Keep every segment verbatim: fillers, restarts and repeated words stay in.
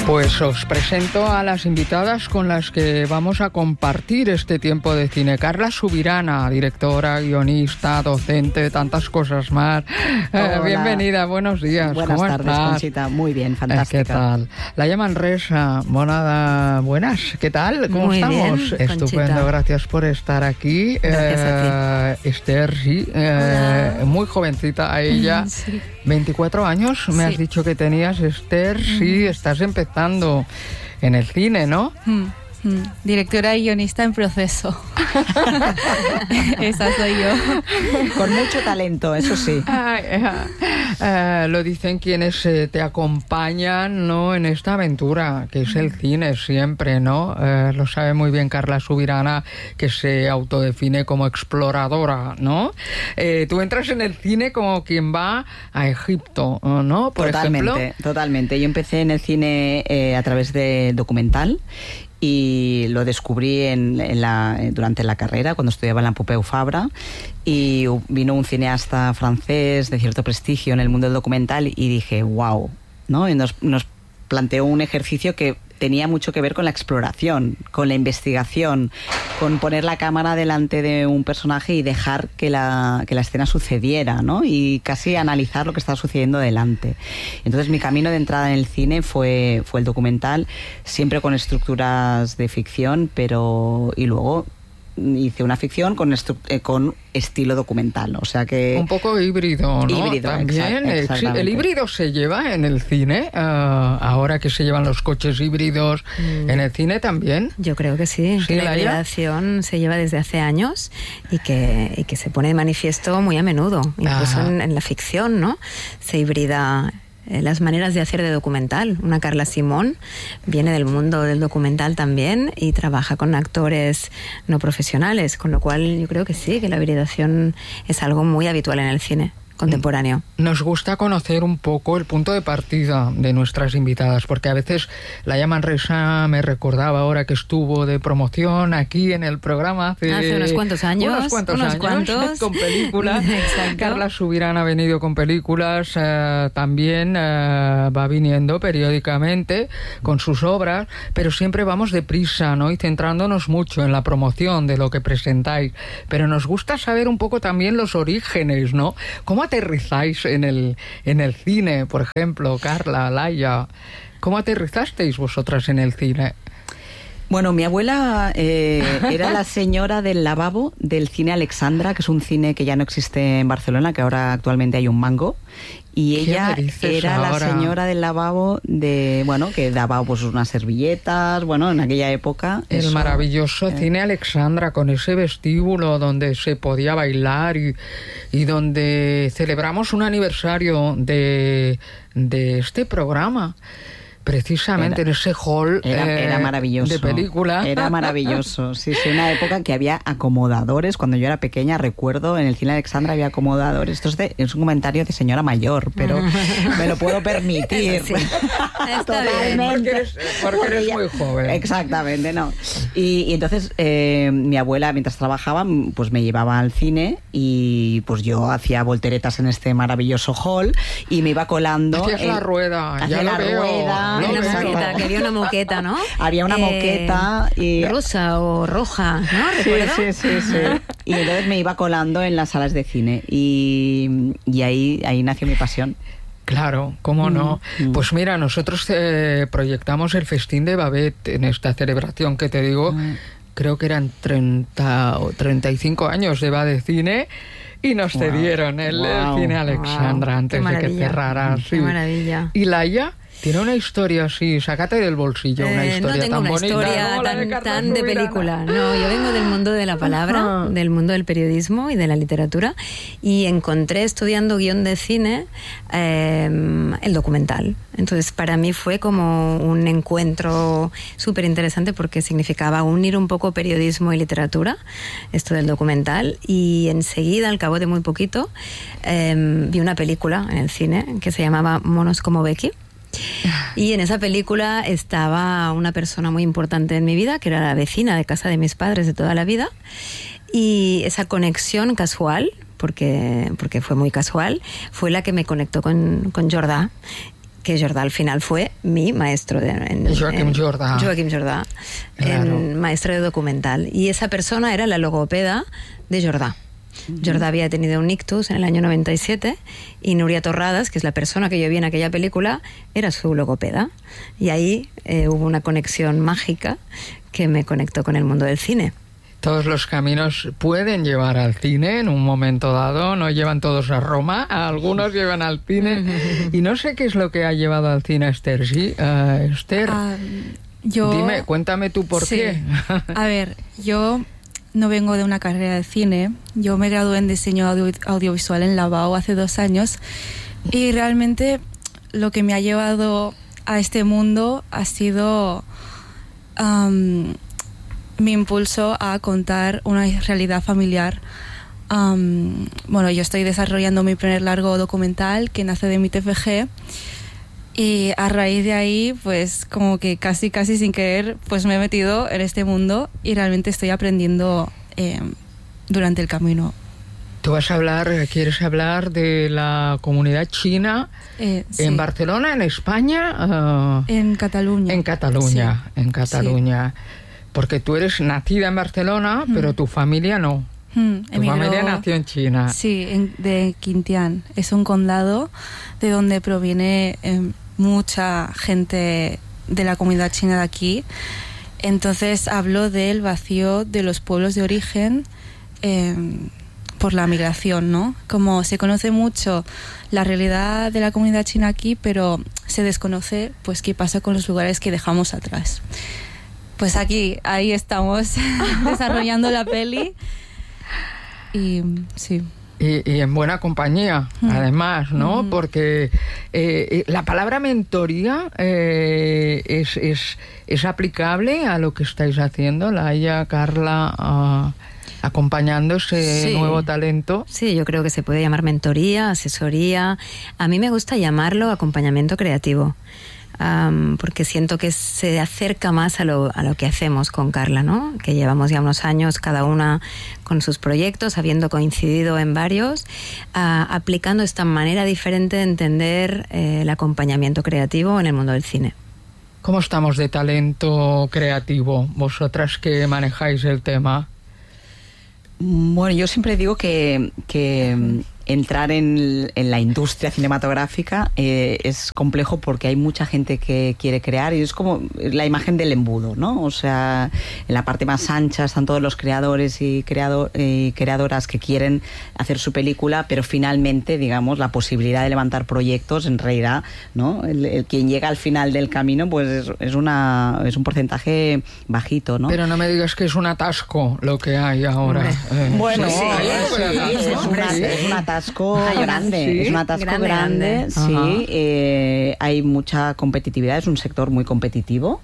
Pues os presento a las invitadas con las que vamos a compartir este tiempo de cine. Carla Subirana, directora, guionista, docente, tantas cosas más. Eh, bienvenida, buenos días. Buenas ¿Cómo tardes, estás? Conchita. Muy bien, fantástica. Eh, ¿Qué tal? Laia Manresa, Monada, buenas. ¿Qué tal? ¿Cómo Muy estamos? bien, Estupendo, Conchita. gracias por estar aquí. Gracias eh, a ti. Esther, sí, eh, muy jovencita a ella. Sí. veinticuatro años, me Sí. has dicho que tenías, Esther. Sí, estás empezando en el cine, ¿no? Mm, mm. Directora y guionista en proceso. Esa soy yo. Con mucho talento, eso sí. Ay, eh, eh, lo dicen quienes eh, te acompañan, ¿no?, en esta aventura que es el cine siempre, ¿no? Eh, lo sabe muy bien Carla Subirana, que se autodefine como exploradora, ¿no? Eh, tú entras en el cine como quien va a Egipto, ¿no? Por totalmente, ejemplo. totalmente. Yo empecé en el cine eh, a través de documental y lo descubrí en, en la, durante la carrera, cuando estudiaba en la Pompeu Fabra, y vino un cineasta francés de cierto prestigio en el mundo del documental y dije, wow, ¿no? Y nos, nos planteó un ejercicio que tenía mucho que ver con la exploración, con la investigación, con poner la cámara delante de un personaje y dejar que la, que la escena sucediera, ¿no? Y casi analizar lo que estaba sucediendo delante. Entonces mi camino de entrada en el cine fue, fue el documental, siempre con estructuras de ficción, pero y luego hice una ficción con, estru- eh, con estilo documental, o sea que... Un poco híbrido, ¿no? Híbrido, También, exact- eh, exactamente. ¿el híbrido se lleva en el cine? Uh, ahora que se llevan los coches híbridos, Mm. ¿en el cine también? Yo creo que sí, ¿Sí, que la Laia? hibridación se lleva desde hace años y que, y que se pone de manifiesto muy a menudo, incluso Ajá. en, en la ficción, ¿no? Se hibrida eh, las maneras de hacer de documental. Una Carla Simón viene del mundo del documental también y trabaja con actores no profesionales, con lo cual yo creo que sí, que la hibridación es algo muy habitual en el cine contemporáneo. Nos gusta conocer un poco el punto de partida de nuestras invitadas, porque a veces Laia Manresa me recordaba ahora que estuvo de promoción aquí en el programa hace, Hace unos cuantos años, unos cuantos unos años, cuantos. con películas. Exacto. Carla Subirana ha venido con películas, eh, también eh, va viniendo periódicamente con sus obras, pero siempre vamos deprisa, ¿no? Y centrándonos mucho en la promoción de lo que presentáis, pero nos gusta saber un poco también los orígenes, ¿no? ¿Cómo aterrizáis en el, en el cine, por ejemplo, Carla, Laia? ¿Cómo aterrizasteis vosotras en el cine? Bueno, mi abuela eh, era la señora del lavabo del cine Alexandra, que es un cine que ya no existe en Barcelona, que ahora actualmente hay un Mango. Y ¿Qué ella me dices era ahora? la señora del lavabo de, bueno, que daba pues unas servilletas, bueno, en aquella época. El eso, maravilloso eh, cine Alexandra, con ese vestíbulo donde se podía bailar y, y donde celebramos un aniversario de, de este programa. Precisamente Era- en ese hall Era, eh, era maravilloso. de película. Era maravilloso. Sí, sí, una época que había acomodadores. Cuando yo era pequeña, recuerdo, en el cine Alexandra había acomodadores. Esto es, de- es un comentario de señora mayor, pero me lo puedo permitir. Sí. Está bien. Porque eres, porque eres muy joven. Exactamente, no. Y, y entonces eh, mi abuela, mientras trabajaba, pues me llevaba al cine y pues yo hacía volteretas en este maravilloso hall y me iba colando. Hacías la rueda, hacía ya lo la veo, rueda. lo Una veo. moqueta, que había una moqueta, ¿no? Había una Eh, moqueta y... rosa o roja, ¿no? Sí, ¿Recuerdo? sí, sí, sí. Y entonces me iba colando en las salas de cine y, y ahí, ahí nació mi pasión. Claro, cómo no. Mm. Pues mira, nosotros eh, proyectamos el festín de Babette en esta celebración que te digo, Mm. creo que eran treinta o treinta y cinco años de Va de Cine y nos Wow. cedieron el, el Wow. cine Alexandra Wow, antes qué de que maravilla. cerrara. Qué maravilla. ¿Y Laia? Tiene una historia así, sácate del bolsillo una Eh, historia no tengo tan una bonita historia como la tan, de Carla tan de Subirana. película. No, yo vengo del mundo de la palabra, Ajá. del mundo del periodismo y de la literatura, y encontré estudiando guión de cine eh, el documental. Entonces para mí fue como un encuentro súper interesante porque significaba unir un poco periodismo y literatura, esto del documental, y enseguida, al cabo de muy poquito, eh, vi una película en el cine que se llamaba Monos como Becky. Y en esa película estaba una persona muy importante en mi vida, que era la vecina de casa de mis padres de toda la vida. Y esa conexión casual, porque, porque fue muy casual, fue la que me conectó con, con Jordà. que Jordà al final fue mi maestro. De, en, Joaquim en, Jordà. Joaquim Jordà, Claro. en maestro de documental. Y esa persona era la logopeda de Jordà. Jordà había tenido un ictus en el año noventa y siete y Núria Torradas, que es la persona que yo vi en aquella película, era su logopeda. Y ahí eh, hubo una conexión mágica que me conectó con el mundo del cine. Todos los caminos pueden llevar al cine en un momento dado, no llevan todos a Roma, algunos llevan al cine. Y no sé qué es lo que ha llevado al cine a Esther. Sí, uh, Esther, Ah, yo... dime, cuéntame tú por Sí. qué. A ver, yo no vengo de una carrera de cine. Yo me gradué en diseño audio- audiovisual en la B A U hace dos años y realmente lo que me ha llevado a este mundo ha sido um, mi impulso a contar una realidad familiar. Um, bueno, yo estoy desarrollando mi primer largo documental que nace de mi T F G. Y a raíz de ahí, pues como que casi, casi sin querer, pues me he metido en este mundo y realmente estoy aprendiendo eh, durante el camino. Tú vas a hablar, ¿quieres hablar de la comunidad china Eh, sí. en Barcelona, en España? Uh, En Cataluña. en Cataluña, Sí. en Cataluña. Porque tú eres nacida en Barcelona, Mm. pero tu familia no. Hmm, Tu emigró- familia nació en China. Sí, en- de Quintián. Es un condado de donde proviene eh, mucha gente de la comunidad china de aquí. Entonces hablo del vacío de los pueblos de origen eh, por la migración, ¿no? Como se conoce mucho la realidad de la comunidad china aquí, pero se desconoce pues qué pasa con los lugares que dejamos atrás. Pues aquí, ahí estamos desarrollando la peli. Y sí. Y, y en buena compañía, Mm. además, ¿no? Mm. Porque eh, eh, la palabra mentoría eh, es, es, es aplicable a lo que estáis haciendo, Laia, Carla, ah, acompañando ese Sí. nuevo talento. Sí, yo creo que se puede llamar mentoría, asesoría. A mí me gusta llamarlo acompañamiento creativo, am, porque siento que se acerca más a lo, a lo que hacemos con Carla, ¿no? Que llevamos ya unos años cada una con sus proyectos, habiendo coincidido en varios, ah, aplicando esta manera diferente de entender eh, el acompañamiento creativo en el mundo del cine. ¿Cómo estamos de talento creativo, vosotras que manejáis el tema? Bueno, yo siempre digo que, que mm, entrar en, en la industria cinematográfica eh, es complejo porque hay mucha gente que quiere crear y es como la imagen del embudo, ¿no? O sea, en la parte más ancha están todos los creadores y, creado, y creadoras que quieren hacer su película, pero finalmente, digamos, la posibilidad de levantar proyectos, en realidad, ¿no? El, el quien llega al final del camino, pues es, es, una, es un porcentaje bajito, ¿no? Pero no me digas que es un atasco lo que hay ahora. Eh, Bueno, sí, sí, hay algo de sí, atasco, es, una- sí. es un atasco Ay, grande, sí. es un atasco Grande, grande, grande. sí, Ajá. eh, hay mucha competitividad, es un sector muy competitivo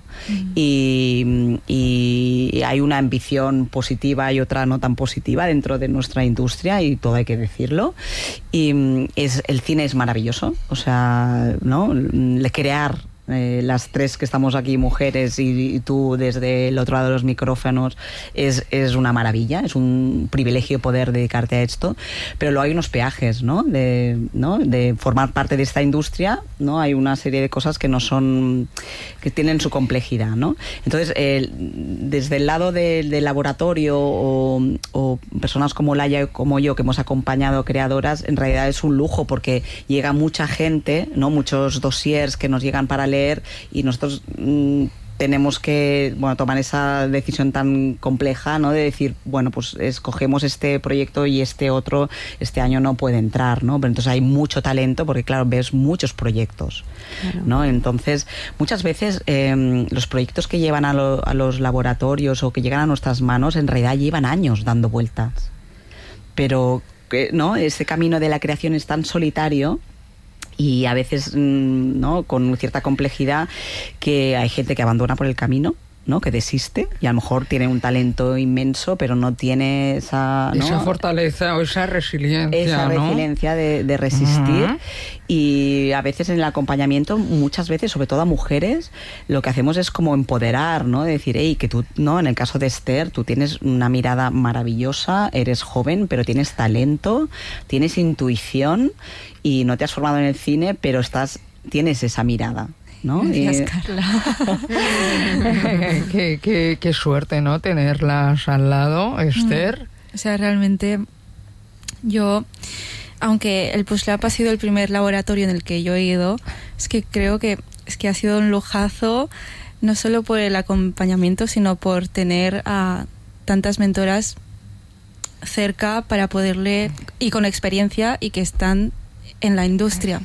y, y hay una ambición positiva y otra no tan positiva dentro de nuestra industria y todo hay que decirlo. Y mm, es, el cine es maravilloso, o sea, ¿no? Le crear eh, las tres que estamos aquí, mujeres, y, y tú desde el otro lado de los micrófonos, es, es una maravilla, es un privilegio poder dedicarte a esto, pero luego hay unos peajes, ¿no? De, ¿no? de formar parte de esta industria, ¿no? Hay una serie de cosas que no son, que tienen su complejidad, ¿no? Entonces, eh, desde el lado de- del laboratorio o, o personas como Laia y como yo, que hemos acompañado creadoras, en realidad es un lujo porque llega mucha gente, ¿no? Muchos dossiers que nos llegan para leer y nosotros mm, tenemos que, bueno, tomar esa decisión tan compleja, ¿no? De decir, bueno, pues escogemos este proyecto y este otro este año no puede entrar, ¿no? Pero entonces hay mucho talento porque, claro, ves muchos proyectos, Claro. ¿no? Entonces, muchas veces eh, los proyectos que llevan a, lo- a los laboratorios o que llegan a nuestras manos en realidad llevan años dando vueltas. Pero, eh, ¿no? Ese camino de la creación es tan solitario y a veces, mm, ¿no? Con cierta complejidad, que hay gente que abandona por el camino, ¿no? Que desiste y a lo mejor tiene un talento inmenso, pero no tiene esa, ¿no? Esa fortaleza o esa resiliencia, esa ¿no? resiliencia de, de resistir. Ujú. Y a veces en el acompañamiento, muchas veces, sobre todo a mujeres, lo que hacemos es como empoderar, ¿no? De decir, hey, que tú, ¿no? En el caso de Esther, tú tienes una mirada maravillosa, eres joven, pero tienes talento, tienes intuición y no te has formado en el cine, pero estás tienes esa mirada, ¿no? Gracias, Y... Carla. qué, qué, qué suerte, ¿no? Tenerlas al lado, Esther. O sea, realmente yo, aunque el PUSLab ha sido el primer laboratorio en el que yo he ido, es que creo que es que ha sido un lujazo, no solo por el acompañamiento, sino por tener a tantas mentoras cerca para poderle, y con experiencia, y que están en la industria.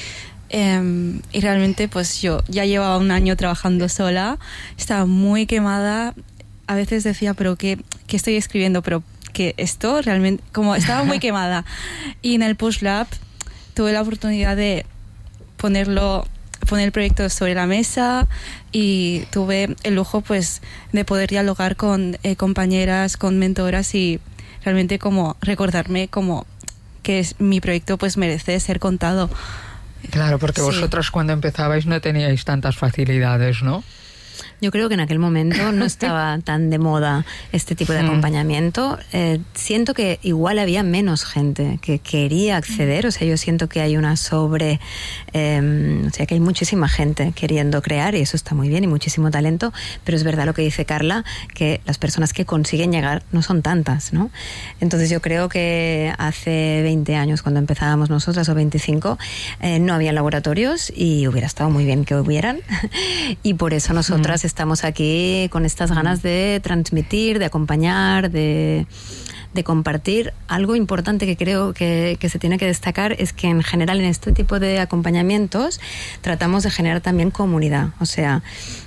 Eh, y realmente pues yo ya llevaba un año trabajando sola, estaba muy quemada, a veces decía, pero ¿qué, qué estoy escribiendo? Pero que esto realmente, como estaba muy quemada. Y en el PUSLab tuve la oportunidad de ponerlo, poner el proyecto sobre la mesa, y tuve el lujo pues de poder dialogar con eh, compañeras, con mentoras, y realmente como recordarme como que es, mi proyecto pues merece ser contado. Claro, porque Sí. vosotras cuando empezabais no teníais tantas facilidades, ¿no? Yo creo que en aquel momento no estaba tan de moda este tipo de acompañamiento. Eh, siento que igual había menos gente que quería acceder. O sea, yo siento que hay una sobre... Eh, o sea, que hay muchísima gente queriendo crear, y eso está muy bien, y muchísimo talento. Pero es verdad lo que dice Carla, que las personas que consiguen llegar no son tantas, ¿no? Entonces yo creo que hace veinte años, cuando empezábamos nosotras, o veinticinco, eh, no había laboratorios, y hubiera estado muy bien que hubieran. Y por eso nosotras estamos aquí con estas ganas de transmitir, de acompañar, de, de compartir. Algo importante que creo que, que se tiene que destacar es que en general en este tipo de acompañamientos tratamos de generar también comunidad. O sea,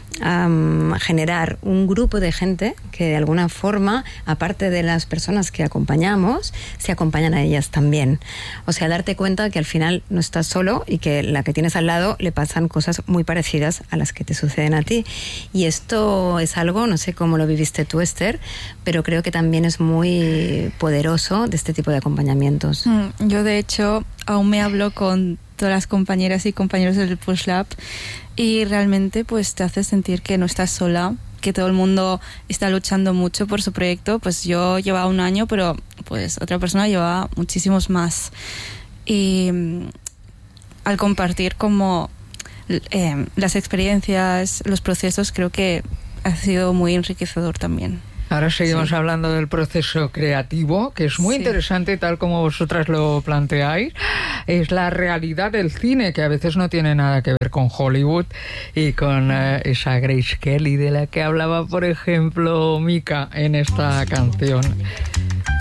Um, generar un grupo de gente que de alguna forma, aparte de las personas que acompañamos, se acompañan a ellas también. O sea, darte cuenta que al final no estás solo, y que la que tienes al lado le pasan cosas muy parecidas a las que te suceden a ti. Y esto es algo, no sé cómo lo viviste tú, Esther, pero creo que también es muy poderoso de este tipo de acompañamientos. Mm, yo de hecho aún me hablo con todas las compañeras y compañeros del PUSLab, y realmente pues te hace sentir que no estás sola, que todo el mundo está luchando mucho por su proyecto. Pues yo llevaba un año, pero pues otra persona llevaba muchísimos más. Y mm, al compartir como eh, las experiencias, los procesos, creo que ha sido muy enriquecedor también. Ahora seguimos Sí. hablando del proceso creativo, que es muy Sí. interesante, tal como vosotras lo planteáis. Es la realidad del cine, que a veces no tiene nada que ver con Hollywood y con eh, esa Grace Kelly de la que hablaba, por ejemplo, Mika en esta canción.